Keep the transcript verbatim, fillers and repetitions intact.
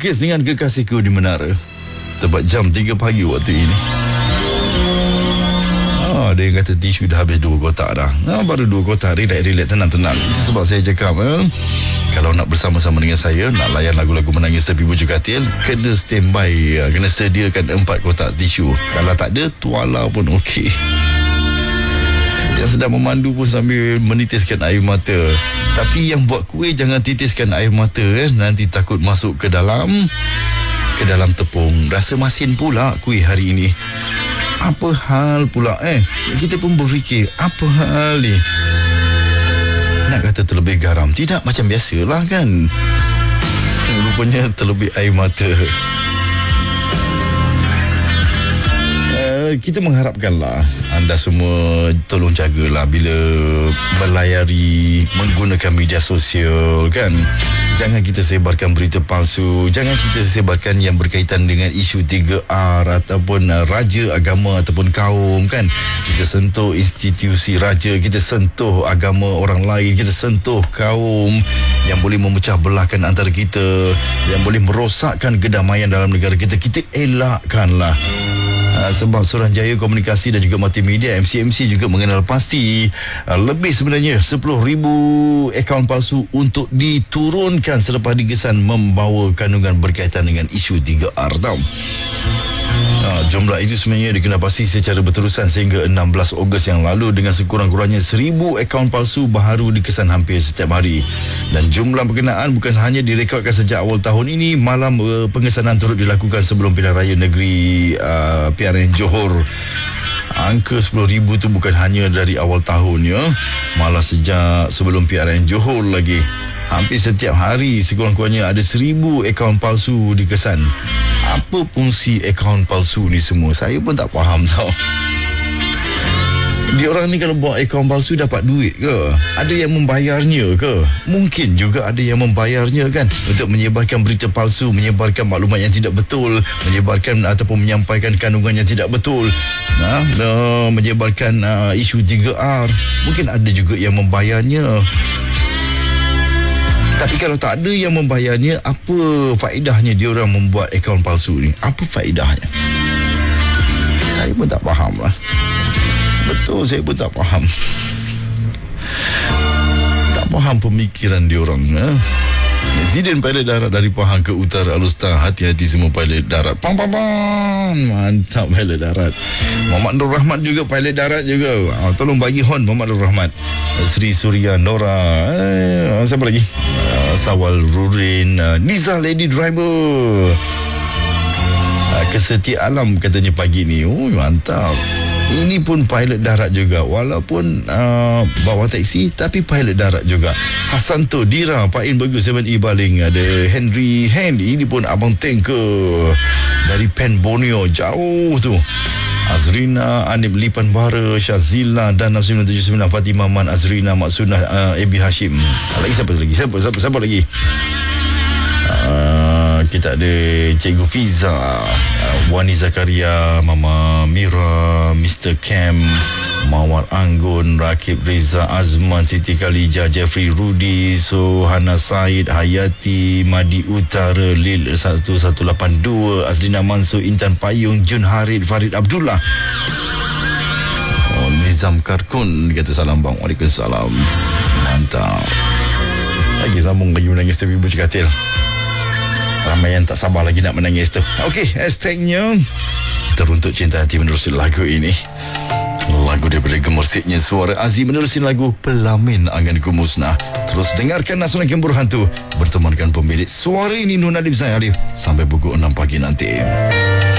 melukis dengan kekasihku di menara. Tepat jam tiga pagi waktu ini. Ah, ada yang kata tisu dah habis dua kotak dah. Ah, baru dua kotak, relax-relax, tenang-tenang. Itu sebab saya cakap, eh, kalau nak bersama-sama dengan saya, nak layan lagu-lagu menangis tepi bujuk katil, kena standby, kena sediakan empat kotak tisu. Kalau tak ada, tuala pun okey. Yang sedang memandu pun sambil menitiskan air mata. Tapi yang buat kuih jangan titiskan air mata, eh. Nanti takut masuk ke dalam Ke dalam tepung. Rasa masin pula kuih hari ini. Apa hal pula eh kita pun berfikir, apa hal ni? Nak kata terlebih garam, tidak, macam biasalah kan. Rupanya terlebih air mata. uh, Kita mengharapkanlah anda semua tolong jagalah bila berlayari menggunakan media sosial kan. Jangan kita sebarkan berita palsu. Jangan kita sebarkan yang berkaitan dengan isu tiga R ataupun uh, raja, agama ataupun kaum kan. Kita sentuh institusi raja, kita sentuh agama orang lain, kita sentuh kaum yang boleh memecah belahkan antara kita, yang boleh merosakkan kedamaian dalam negara kita. Kita elakkanlah. Uh, sebab Suruhanjaya Komunikasi dan juga Multimedia M C M C juga mengenal pasti uh, lebih sebenarnya sepuluh ribu akaun palsu untuk diturunkan selepas digesan membawa kandungan berkaitan dengan isu tiga R tau. Uh, jumlah itu sebenarnya dikenal pasti secara berterusan sehingga enam belas Ogos yang lalu dengan sekurang-kurangnya seribu akaun palsu baharu dikesan hampir setiap hari. Dan jumlah berkenaan bukan hanya direkodkan sejak awal tahun ini. Malam uh, pengesanan turut dilakukan sebelum pilihan raya negeri uh, P R N Johor. Angka sepuluh ribu tu bukan hanya dari awal tahun ya, malah sejak sebelum P R N Johor lagi. Hampir setiap hari sekurang-kurangnya ada seribu akaun palsu dikesan. Apa fungsi akaun palsu ni semua? Saya pun tak faham tau. Diorang ni kalau buat akaun palsu dapat duit ke? Ada yang membayarnya ke? Mungkin juga ada yang membayarnya kan, untuk menyebarkan berita palsu, menyebarkan maklumat yang tidak betul, menyebarkan ataupun menyampaikan kandungan yang tidak betul, nah, nah, menyebarkan uh, isu tiga R. Mungkin ada juga yang membayarnya. Tapi kalau tak ada yang membayarnya, apa faedahnya diorang membuat akaun palsu ni? Apa faedahnya? Saya pun tak faham lah. Betul, saya pun tak faham. Tak faham pemikiran diorang. Ha? Insiden pilot darat dari Pahang ke utara Alustar. Hati-hati semua pilot darat. Pam pam pam. Mantap pilot darat. Muhammad Nur Rahmat juga pilot darat juga. Ah, tolong bagi hon Muhammad Nur Rahmat. Sri Surya Nora. Eh, siapa lagi? Ah, Sawal Rurin. Ah, Niza Lady Driver. Ah, Kesetia Alam katanya pagi ni. Oh, mantap. Ini pun pilot darat juga. Walaupun uh, bawa taksi, tapi pilot darat juga. Hasanto Dira, Pak In Bagus, tujuh E Baling. Ada Henry Hand. Ini pun abang tanker dari Pen Borneo. Jauh tu. Azrina, Anip Lipan Bara, Syazila dan enam sembilan tujuh sembilan, Fatimah Man, Azrina, Maksunah, uh, Ebi Hashim. Lagi siapa lagi? Siapa, siapa, siapa lagi? Uh, kita ada Cikgu Fiza, uh, Wani Zakaria, Mama Mira, Mister Cam, Mawar Anggun, Rakib Reza, Azman, Siti Khalijah, Jeffrey Rudi, Sohana Said, Hayati, Madi Utara, Lil satu satu lapan dua, Azlina Mansur, Intan Payung, Jun Harid, Farid Abdullah, oh, Nizam Karkun kata salam bang. Waalaikumsalam. Mantap. Lagi sambung lagi menangis tapi bercakatil. Ramai yang tak sabar lagi nak menangis tu. Okey, hashtagnya teruntuk cinta hati menerusi lagu ini. Lagu daripada gemersiknya suara Azim menerusi lagu Pelamin Anganku Musnah. Terus dengarkan Nasional Gembur Hantu bertemankan pemilik suara ini Nur Nadim Zain Alif sampai pukul enam pagi nanti.